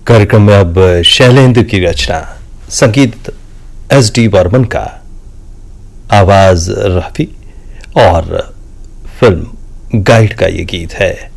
कार्यक्रम में अब शैलेंद्र की रचना, संगीत एस.डी. बर्मन का, आवाज रफी और फिल्म गाइड का ये गीत है।